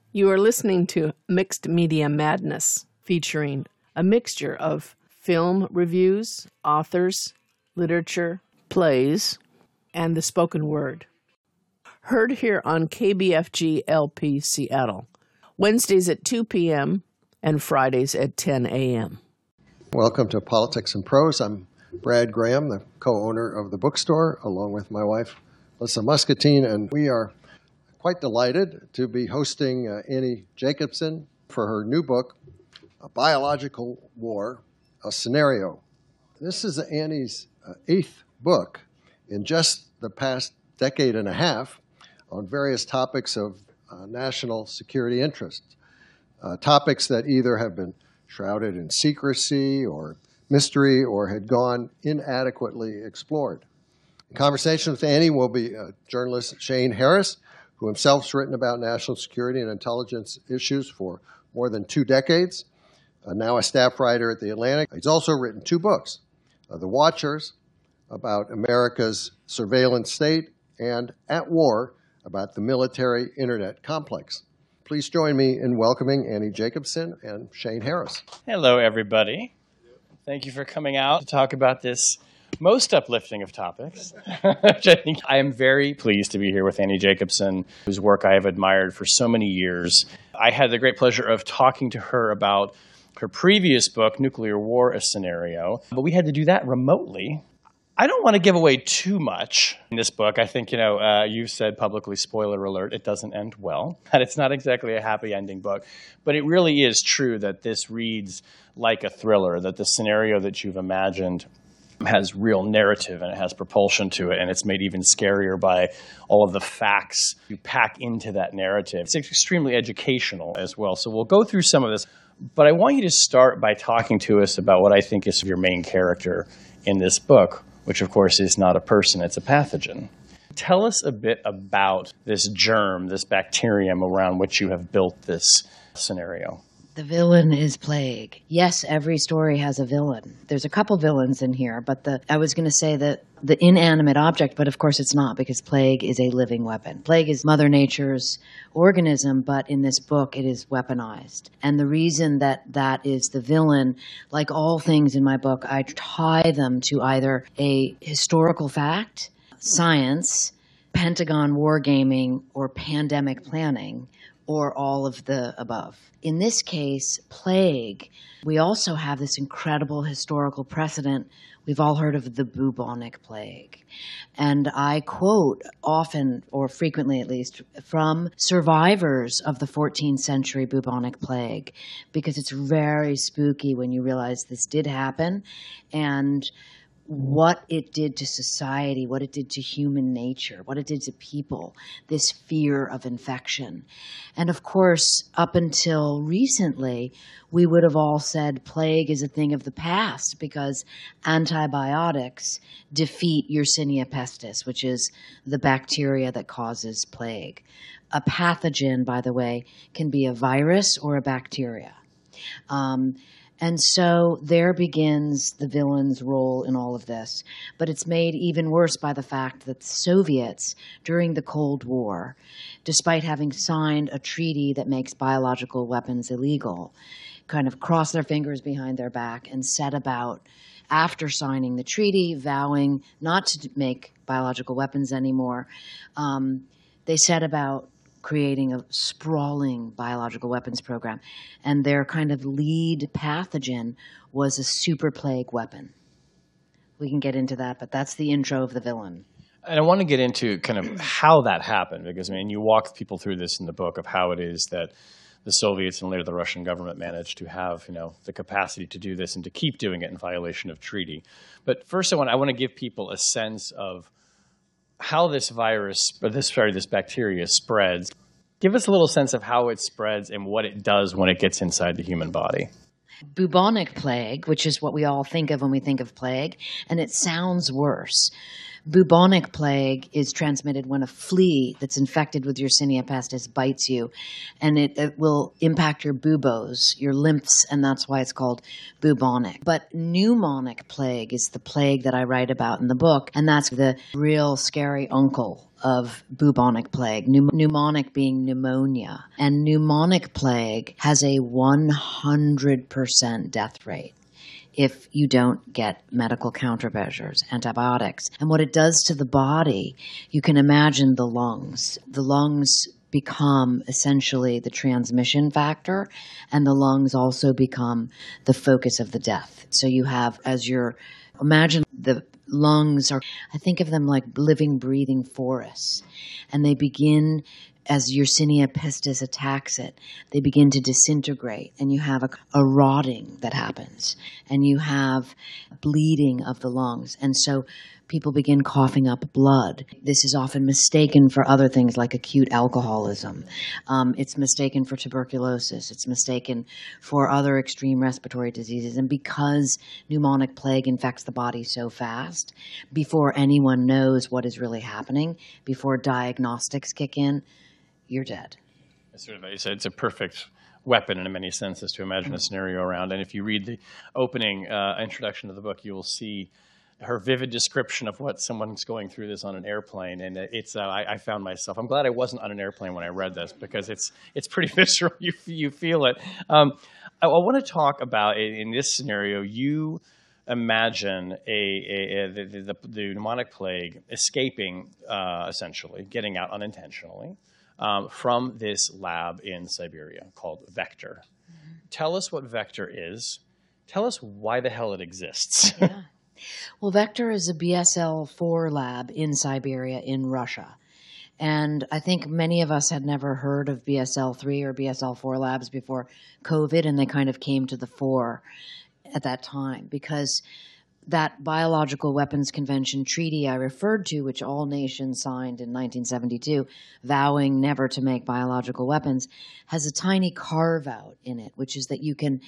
You are listening to Mixed Media Madness, featuring a mixture of film reviews, authors, literature, plays, and the spoken word. Heard here on KBFG LP Seattle, Wednesdays at 2 p.m. and Fridays at 10 a.m. Welcome to Politics and Prose. I'm Brad Graham, the co-owner of the bookstore, along with my wife, Melissa Muscatine, and we are quite delighted to be hosting Annie Jacobsen for her new book, A Biological War, A Scenario. This is Annie's eighth book in just the past decade and a half on various topics of national security interest, topics that either have been shrouded in secrecy or mystery or had gone inadequately explored. In conversation with Annie will be journalist Shane Harris, who himself has written about national security and intelligence issues for more than 2 decades, now a staff writer at The Atlantic. He's also written 2 books, The Watchers, about America's surveillance state, and At War, about the military internet complex. Please join me in welcoming Annie Jacobsen and Shane Harris. Hello, everybody. Thank you for coming out to talk about this most uplifting of topics. I am very pleased to be here with Annie Jacobsen, whose work I have admired for so many years. I had the great pleasure of talking to her about her previous book, Nuclear War, A Scenario, but we had to do that remotely. I don't want to give away too much in this book. I think, you've said publicly, spoiler alert, it doesn't end well. And it's not exactly a happy ending book. But it really is true that this reads like a thriller, that the scenario that you've imagined has real narrative and it has propulsion to it, and it's made even scarier by all of the facts you pack into that narrative. It's extremely educational as well. So we'll go through some of this, but I want you to start by talking to us about what I think is your main character in this book, which of course is not a person, it's a pathogen. Tell us a bit about this germ, this bacterium around which you have built this scenario. The villain is plague. Yes, every story has a villain. There's a couple villains in here, but I was going to say that the inanimate object, but of course it's not, because plague is a living weapon. Plague is Mother Nature's organism, but in this book it is weaponized. And the reason that that is the villain, like all things in my book, I tie them to either a historical fact, science, Pentagon wargaming, or pandemic planning, or all of the above. In this case, plague, we also have this incredible historical precedent. We've all heard of the bubonic plague. And I quote often, or frequently at least, from survivors of the 14th century bubonic plague, because it's very spooky when you realize this did happen and what it did to society, what it did to human nature, what it did to people, this fear of infection. And of course, up until recently, we would have all said plague is a thing of the past because antibiotics defeat Yersinia pestis, which is the bacteria that causes plague. A pathogen, by the way, can be a virus or a bacteria. And so there begins the villain's role in all of this. But it's made even worse by the fact that the Soviets, during the Cold War, despite having signed a treaty that makes biological weapons illegal, kind of crossed their fingers behind their back and set about, after signing the treaty, vowing not to make biological weapons anymore, they set about creating a sprawling biological weapons program. And their kind of lead pathogen was a super plague weapon. We can get into that, but that's the intro of the villain. And I want to get into kind of how that happened, because, you walk people through this in the book of how it is that the Soviets and later the Russian government managed to have, the capacity to do this and to keep doing it in violation of treaty. But first I want to give people a sense of how this this bacteria spreads. Give us a little sense of how it spreads and what it does when it gets inside the human body. Bubonic plague, which is what we all think of when we think of plague, and it sounds worse. Bubonic plague is transmitted when a flea that's infected with Yersinia pestis bites you, and it will impact your buboes, your lymphs, and that's why it's called bubonic. But pneumonic plague is the plague that I write about in the book, and that's the real scary uncle of bubonic plague, pneumonic being pneumonia. And pneumonic plague has a 100% death rate if you don't get medical countermeasures, antibiotics. And what it does to the body, you can imagine the lungs. The lungs become essentially the transmission factor, and the lungs also become the focus of the death. So you have, imagine the lungs are, I think of them like living, breathing forests, and they begin, as Yersinia pestis attacks it, they begin to disintegrate, and you have a rotting that happens, and you have bleeding of the lungs. And so people begin coughing up blood. This is often mistaken for other things like acute alcoholism. It's mistaken for tuberculosis. It's mistaken for other extreme respiratory diseases. And because pneumonic plague infects the body so fast, before anyone knows what is really happening, before diagnostics kick in, you're dead. It's a perfect weapon in many senses to imagine a scenario around. And if you read the opening introduction to the book, you will see her vivid description of what someone's going through this on an airplane. And I found myself, I'm glad I wasn't on an airplane when I read this, because it's pretty visceral. You feel it. I want to talk about, in this scenario, you imagine the pneumonic plague escaping, essentially, getting out unintentionally, from this lab in Siberia called Vector. Mm-hmm. Tell us what Vector is. Tell us why the hell it exists. Yeah. Well, Vector is a BSL-4 lab in Siberia in Russia. And I think many of us had never heard of BSL-3 or BSL-4 labs before COVID, and they kind of came to the fore at that time because that Biological Weapons Convention treaty I referred to, which all nations signed in 1972, vowing never to make biological weapons, has a tiny carve-out in it, which is that you can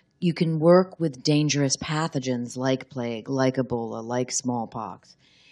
work with dangerous pathogens like plague, like Ebola, like smallpox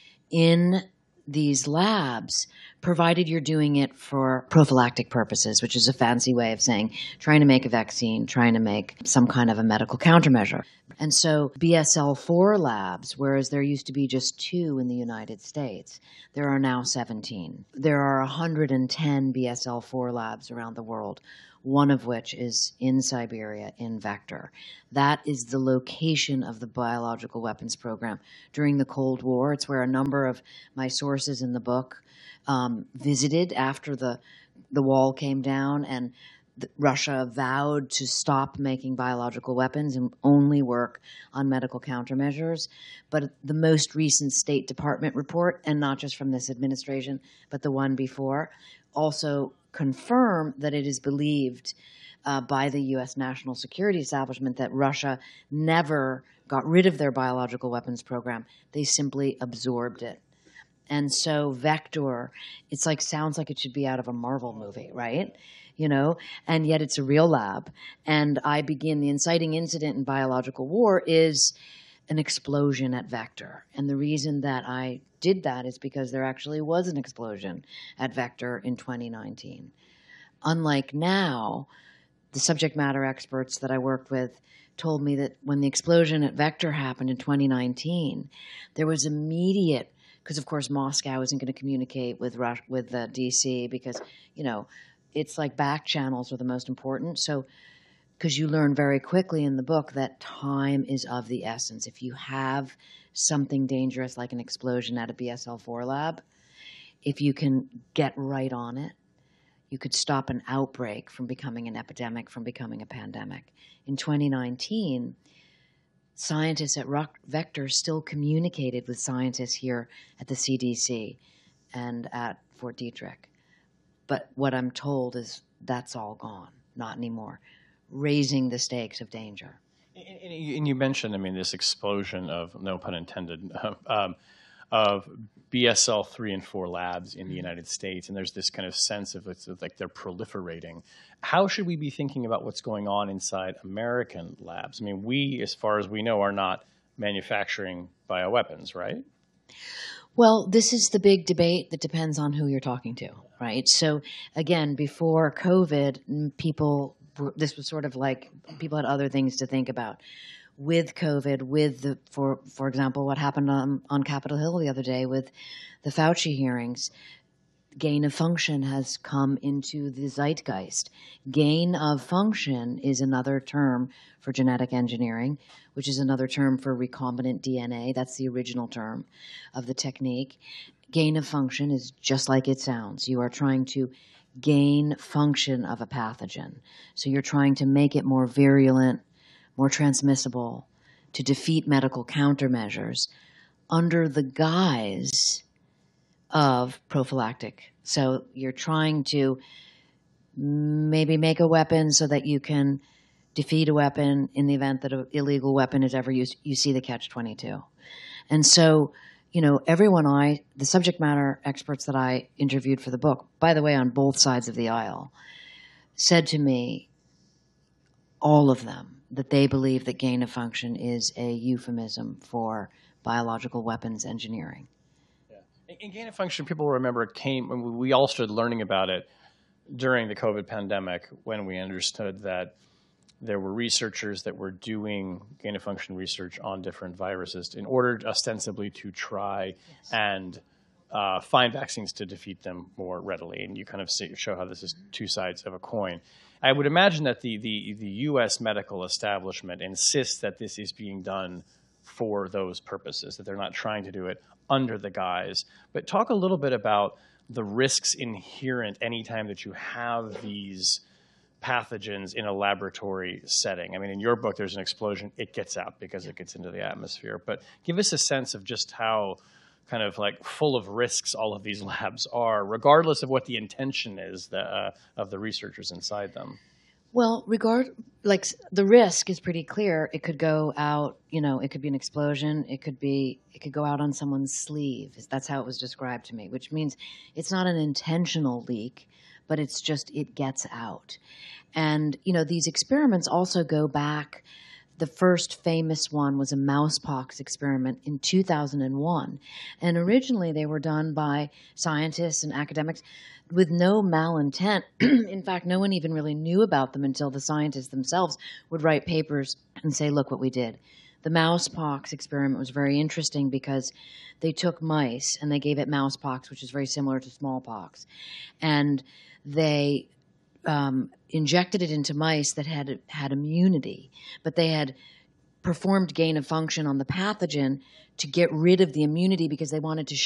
in these labs, provided you're doing it for prophylactic purposes, which is a fancy way of saying trying to make a vaccine, trying to make some kind of a medical countermeasure. And so BSL-4 labs, whereas there used to be just 2 in the United States, there are now 17. There are 110 BSL-4 labs around the world, one of which is in Siberia in Vector. That is the location of the biological weapons program during the Cold War. It's where a number of my sources in the book visited after the wall came down and Russia vowed to stop making biological weapons and only work on medical countermeasures. But the most recent State Department report, and not just from this administration, but the one before, also confirm that it is believed by the U.S. national security establishment that Russia never got rid of their biological weapons program. They simply absorbed it. And so Vector, it's like, sounds like it should be out of a Marvel movie, right? You know, and yet it's a real lab. And the inciting incident in biological war is an explosion at Vector. And the reason that I did that is because there actually was an explosion at Vector in 2019. Unlike now, the subject matter experts that I worked with told me that when the explosion at Vector happened in 2019, there was immediate, because of course Moscow isn't going to communicate with DC because, you know, it's like back channels are the most important. So, because you learn very quickly in the book that time is of the essence. If you have something dangerous like an explosion at a BSL-4 lab, if you can get right on it, you could stop an outbreak from becoming an epidemic, from becoming a pandemic. In 2019, scientists at Vector still communicated with scientists here at the CDC and at Fort Detrick. But what I'm told is that's all gone, not anymore, raising the stakes of danger. And you mentioned, I mean, this explosion of, no pun intended, of BSL-3 and 4 labs in the United States, and there's this kind of sense of it's like they're proliferating. How should we be thinking about what's going on inside American labs? I mean, we, as far as we know, are not manufacturing bioweapons, right? Well, this is the big debate that depends on who you're talking to, right? So again, before COVID, this was sort of like people had other things to think about. With COVID, for example, what happened on Capitol Hill the other day with the Fauci hearings, gain of function has come into the zeitgeist. Gain of function is another term for genetic engineering, which is another term for recombinant DNA. That's the original term of the technique. Gain of function is just like it sounds. You are trying to gain function of a pathogen. So you're trying to make it more virulent, more transmissible, to defeat medical countermeasures under the guise of prophylactic. So you're trying to maybe make a weapon so that you can defeat a weapon in the event that an illegal weapon is ever used. You see the catch-22. And so, the subject matter experts that I interviewed for the book, by the way, on both sides of the aisle, said to me, all of them, that they believe that gain of function is a euphemism for biological weapons engineering. In gain of function, people remember it came when we all started learning about it during the COVID pandemic, when we understood that there were researchers that were doing gain of function research on different viruses in order ostensibly to try and find vaccines to defeat them more readily. And you kind of show how this is two sides of a coin. I would imagine that the U.S. medical establishment insists that this is being done for those purposes, that they're not trying to do it under the guise. But talk a little bit about the risks inherent anytime that you have these pathogens in a laboratory setting. I mean, in your book, there's an explosion. It gets out because it gets into the atmosphere. But give us a sense of just how kind of like full of risks all of these labs are, regardless of what the intention is of the researchers inside them. Well, the risk is pretty clear. It could go out, it could be an explosion. It could go out on someone's sleeve. That's how it was described to me, which means it's not an intentional leak, but it's just, it gets out. And, these experiments also go back. The first famous one was a mousepox experiment in 2001. And originally they were done by scientists and academics with no malintent. In fact, no one even really knew about them until the scientists themselves would write papers and say, look what we did. The mousepox experiment was very interesting because they took mice and they gave it mousepox, which is very similar to smallpox. And they injected it into mice that had immunity, but they had performed gain of function on the pathogen to get rid of the immunity because they wanted to